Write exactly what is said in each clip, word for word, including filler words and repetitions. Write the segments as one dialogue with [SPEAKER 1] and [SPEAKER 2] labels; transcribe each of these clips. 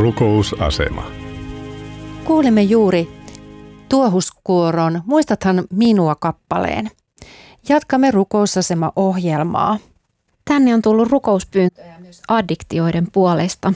[SPEAKER 1] Rukousasema.
[SPEAKER 2] Kuulimme juuri Tuohuskuoron Muistathan minua -kappaleen. Jatkamme Rukousasema-ohjelmaa.
[SPEAKER 3] Tänne on tullut rukouspyyntöjä myös addiktioiden puolesta.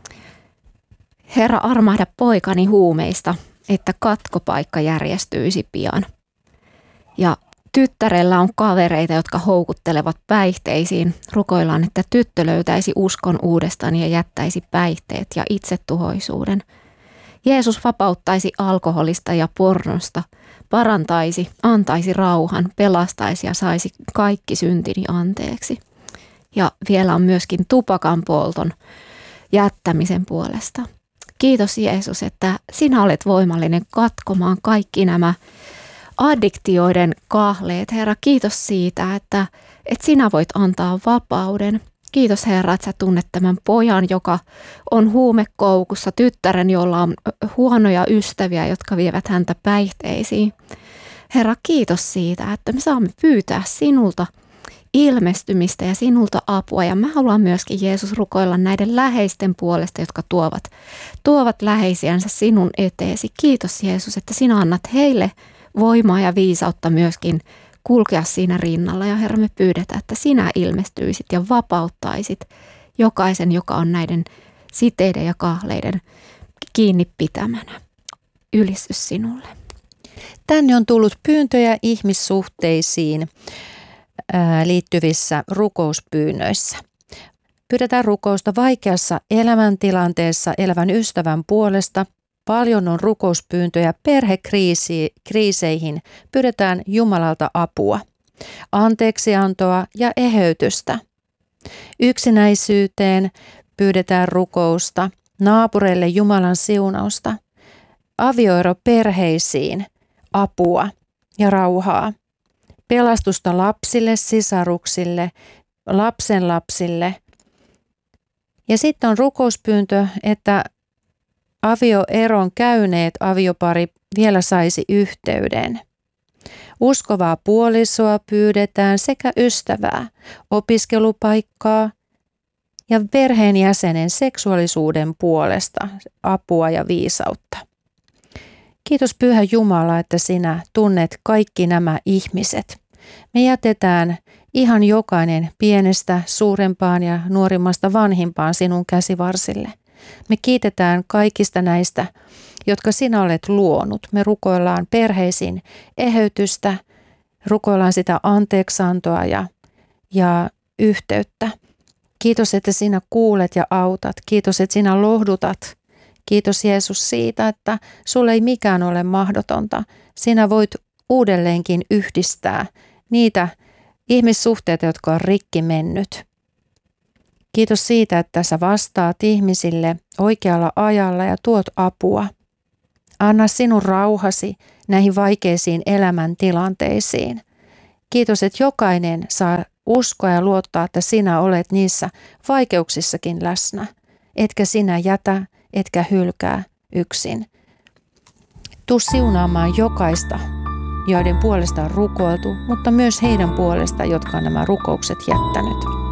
[SPEAKER 3] Herra, armahda poikani huumeista, että katkopaikka järjestyisi pian. Ja tyttärellä on kavereita, jotka houkuttelevat päihteisiin. Rukoillaan, että tyttö löytäisi uskon uudestaan ja jättäisi päihteet ja itsetuhoisuuden. Jeesus vapauttaisi alkoholista ja pornosta, parantaisi, antaisi rauhan, pelastaisi ja saisi kaikki syntini anteeksi. Ja vielä on myöskin tupakan polton jättämisen puolesta. Kiitos Jeesus, että sinä olet voimallinen katkomaan kaikki nämä addiktioiden kahleet. Herra, kiitos siitä, että, että sinä voit antaa vapauden. Kiitos Herra, että sä tunnet tämän pojan, joka on huumekoukussa, tyttären, jolla on huonoja ystäviä, jotka vievät häntä päihteisiin. Herra, kiitos siitä, että me saamme pyytää sinulta ilmestymistä ja sinulta apua. Ja mä haluan myöskin, Jeesus, rukoilla näiden läheisten puolesta, jotka tuovat, tuovat läheisiänsä sinun eteesi. Kiitos Jeesus, että sinä annat heille voimaa ja viisautta myöskin kulkea siinä rinnalla. Ja Herra, me pyydetään, että sinä ilmestyisit ja vapauttaisit jokaisen, joka on näiden siteiden ja kahleiden kiinni pitämänä. Ylistys sinulle.
[SPEAKER 2] Tänne on tullut pyyntöjä ihmissuhteisiin liittyvissä rukouspyynnöissä. Pyydetään rukousta vaikeassa elämäntilanteessa elävän ystävän puolesta. Paljon on rukouspyyntöjä perhekriiseihin. Pyydetään Jumalalta apua, anteeksiantoa ja eheytystä. Yksinäisyyteen pyydetään rukousta, naapureille Jumalan siunausta, avioeroperheisiin apua ja rauhaa. Pelastusta lapsille, sisaruksille, lapsenlapsille. Ja sitten on rukouspyyntö, että avioeron käyneet aviopari vielä saisi yhteyden. Uskovaa puolisoa pyydetään sekä ystävää, opiskelupaikkaa ja perheenjäsenen seksuaalisuuden puolesta apua ja viisautta. Kiitos Pyhä Jumala, että sinä tunnet kaikki nämä ihmiset. Me jätetään ihan jokainen pienestä suurempaan ja nuorimmasta vanhimpaan sinun käsivarsille. Me kiitetään kaikista näistä, jotka sinä olet luonut. Me rukoillaan perheisiin eheytystä, rukoillaan sitä anteeksantoa ja, ja yhteyttä. Kiitos, että sinä kuulet ja autat. Kiitos, että sinä lohdutat. Kiitos Jeesus siitä, että sulle ei mikään ole mahdotonta. Sinä voit uudelleenkin yhdistää niitä ihmissuhteita, jotka on rikki mennyt. Kiitos siitä, että sä vastaat ihmisille oikealla ajalla ja tuot apua. Anna sinun rauhasi näihin vaikeisiin elämäntilanteisiin. Kiitos, että jokainen saa uskoa ja luottaa, että sinä olet niissä vaikeuksissakin läsnä. Etkä sinä jätä, etkä hylkää yksin. Tuu siunaamaan jokaista, joiden puolesta on rukoiltu, mutta myös heidän puolesta, jotka on nämä rukoukset jättänyt.